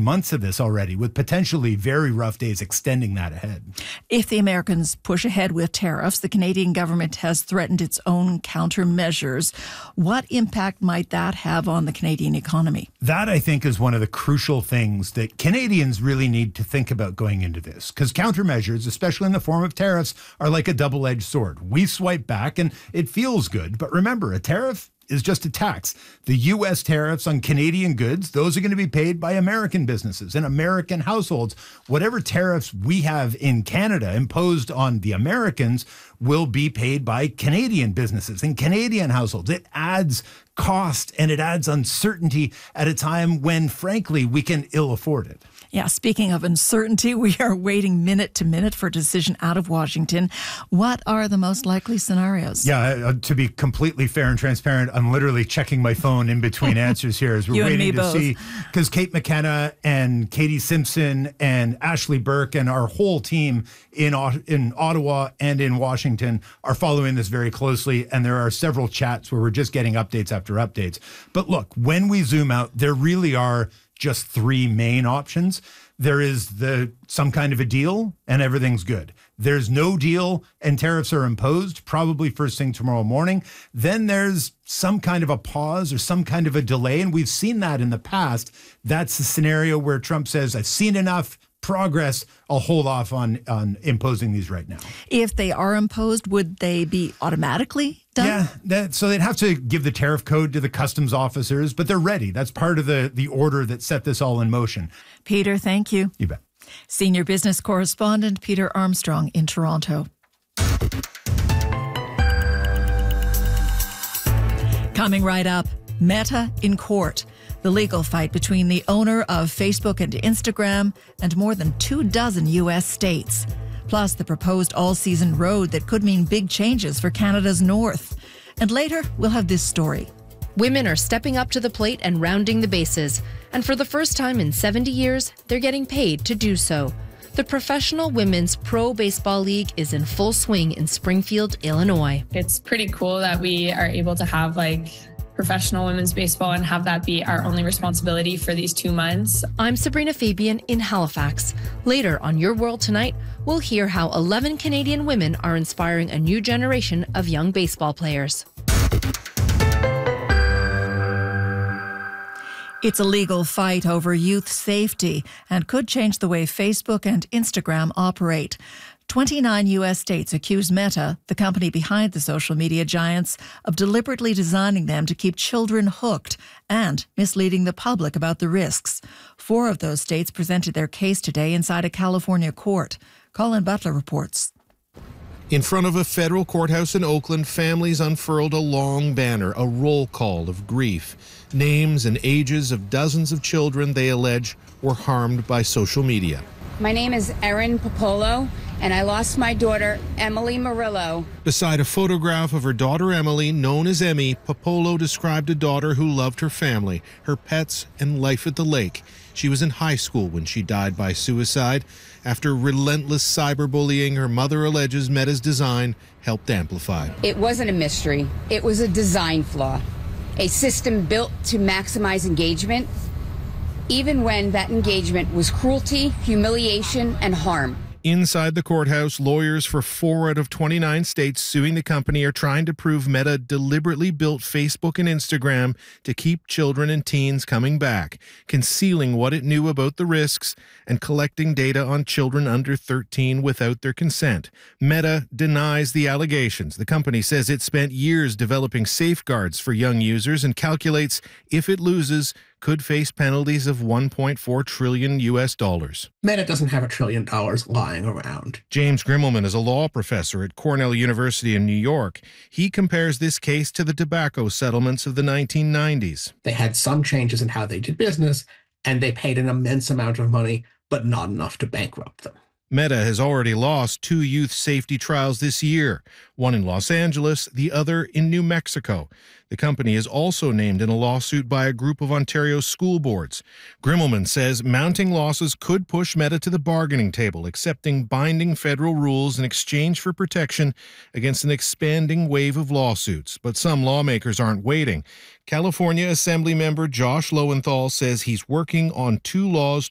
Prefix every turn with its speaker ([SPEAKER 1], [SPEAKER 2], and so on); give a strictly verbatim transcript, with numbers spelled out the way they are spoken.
[SPEAKER 1] months of this already, with potentially very rough days extending that ahead.
[SPEAKER 2] If the Americans push ahead with tariffs, the Canadian government has threatened its own countermeasures. What impact might that have on the Canadian economy?
[SPEAKER 1] That, I think, is one of the crucial things that Canadians really need to think about going into this, because countermeasures, especially in the form of tariffs, are like a double-edged sword. We swipe back and it feels good, but remember, a tariff is just a tax. The U S tariffs on Canadian goods, those are going to be paid by American businesses and American households. Whatever tariffs we have in Canada imposed on the Americans will be paid by Canadian businesses and Canadian households. It adds cost and it adds uncertainty at a time when, frankly, we can ill afford it.
[SPEAKER 2] Yeah, speaking of uncertainty, we are waiting minute to minute for a decision out of Washington. What are the most likely scenarios?
[SPEAKER 1] Yeah, uh, to be completely fair and transparent, I'm literally checking my phone in between answers here as we're
[SPEAKER 2] you
[SPEAKER 1] waiting to
[SPEAKER 2] both.
[SPEAKER 1] see, because Kate McKenna and Katie Simpson and Ashley Burke and our whole team in in Ottawa and in Washington are following this very closely, and there are several chats where we're just getting updates after updates. But look, when we zoom out, there really are just three main options. There is the some kind of a deal and everything's good. There's no deal and tariffs are imposed, probably first thing tomorrow morning. Then there's some kind of a pause or some kind of a delay, and we've seen that in the past. That's the scenario where Trump says, I've seen enough progress, I'll hold off on, on imposing these right now.
[SPEAKER 2] If they are imposed, would they be automatically done?
[SPEAKER 1] Yeah, that, so they'd have to give the tariff code to the customs officers, but they're ready. That's part of the, the order that set this all in motion.
[SPEAKER 2] Peter, thank you.
[SPEAKER 1] You bet.
[SPEAKER 2] Senior business correspondent Peter Armstrong in Toronto. Coming right up, Meta in court. The legal fight between the owner of Facebook and Instagram and more than two dozen U S states. Plus the proposed all-season road that could mean big changes for Canada's north. And later, we'll have this story.
[SPEAKER 3] Women are stepping up to the plate and rounding the bases. And for the first time in seventy years, they're getting paid to do so. The Professional Women's Pro Baseball League is in full swing in Springfield, Illinois.
[SPEAKER 4] It's pretty cool that we are able to have like professional women's baseball and have that be our only responsibility for these two months.
[SPEAKER 3] I'm Sabrina Fabian in Halifax. Later on Your World Tonight, we'll hear how eleven Canadian women are inspiring a new generation of young baseball players.
[SPEAKER 2] It's a legal fight over youth safety and could change the way Facebook and Instagram operate. twenty-nine U S states accuse Meta, the company behind the social media giants, of deliberately designing them to keep children hooked and misleading the public about the risks. Four of those states presented their case today inside a California court. Colin Butler reports.
[SPEAKER 5] In front of a federal courthouse in Oakland, families unfurled a long banner, a roll call of grief. Names and ages of dozens of children they allege were harmed by social media.
[SPEAKER 6] My name is Erin Popolo, and I lost my daughter, Emily Murillo.
[SPEAKER 5] Beside a photograph of her daughter Emily, known as Emmy, Popolo described a daughter who loved her family, her pets, and life at the lake. She was in high school when she died by suicide. After relentless cyberbullying, her mother alleges Meta's design helped amplify.
[SPEAKER 6] It wasn't a mystery. It was a design flaw, a system built to maximize engagement, even when that engagement was cruelty, humiliation, and harm.
[SPEAKER 5] Inside the courthouse, lawyers for four out of twenty-nine states suing the company are trying to prove Meta deliberately built Facebook and Instagram to keep children and teens coming back, concealing what it knew about the risks and collecting data on children under thirteen without their consent. Meta denies the allegations. The company says it spent years developing safeguards for young users and calculates if it loses, could face penalties of one point four trillion U S dollars.
[SPEAKER 7] Meta doesn't have a trillion dollars lying around.
[SPEAKER 5] James Grimmelman is a law professor at Cornell University in New York. He compares this case to the tobacco settlements of the nineteen nineties.
[SPEAKER 7] They had some changes in how they did business, and they paid an immense amount of money, but not enough to bankrupt them.
[SPEAKER 5] Meta has already lost two youth safety trials this year, one in Los Angeles, the other in New Mexico. The company is also named in a lawsuit by a group of Ontario school boards. Grimmelman says mounting losses could push Meta to the bargaining table, accepting binding federal rules in exchange for protection against an expanding wave of lawsuits. But some lawmakers aren't waiting. California Assembly member Josh Lowenthal says he's working on two laws